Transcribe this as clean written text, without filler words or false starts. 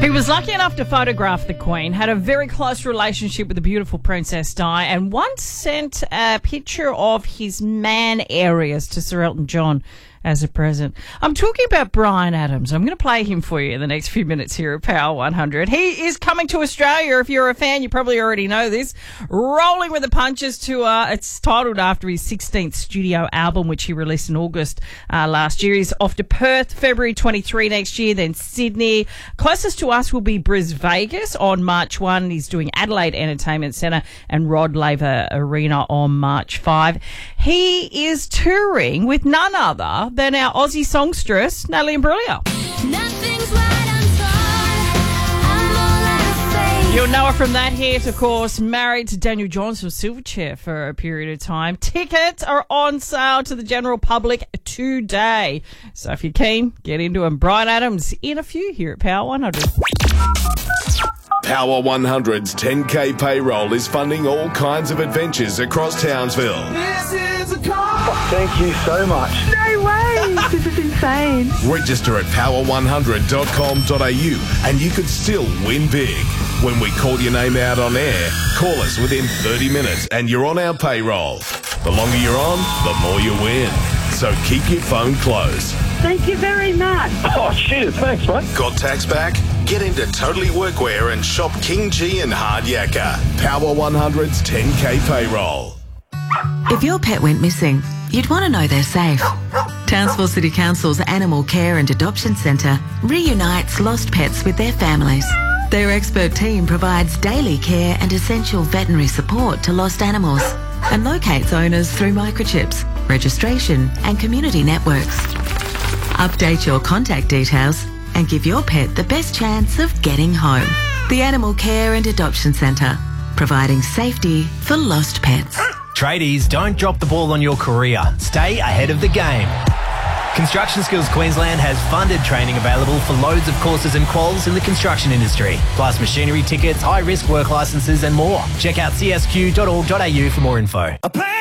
He was lucky enough to photograph the Queen, had a very close relationship with the beautiful Princess Di, and once sent a picture of his man areas to Sir Elton John as a present. I'm talking about Bryan Adams. I'm going to play him for you in the next few minutes here at Power 100. He is coming to Australia. If you're a fan, you probably already know this. Rolling with the Punches tour. It's titled after his 16th studio album, which he released in August last year. He's off to Perth, February 23 next year, then Sydney. Closest to us will be Brisbane, Vegas on March 1. He's doing Adelaide Entertainment Centre and Rod Laver Arena on March 5. He is touring with none other than our Aussie songstress, Natalie Imbruglia. You'll know her from that hit, of course, married to Daniel Johns from Silverchair for a period of time. Tickets are on sale to the general public today. So if you're keen, get into them. Bryan Adams in a few here at Power 100. Power 100's 10K payroll is funding all kinds of adventures across Townsville. Thank you so much. No way! This is insane. Register at power100.com.au and you could still win big. When we call your name out on air, call us within 30 minutes and you're on our payroll. The longer you're on, the more you win. So keep your phone close. Thank you very much. Oh, cheers. Thanks, mate. Got tax back? Get into Totally Workwear and shop King G and Hard Yakka. Power 100's 10K payroll. If your pet went missing, you'd want to know they're safe. Townsville City Council's Animal Care and Adoption Centre reunites lost pets with their families. Their expert team provides daily care and essential veterinary support to lost animals and locates owners through microchips, registration and community networks. Update your contact details and give your pet the best chance of getting home. The Animal Care and Adoption Centre, providing safety for lost pets. Tradies, don't drop the ball on your career. Stay ahead of the game. Construction Skills Queensland has funded training available for loads of courses and quals in the construction industry, plus machinery tickets, high-risk work licences and more. Check out csq.org.au for more info.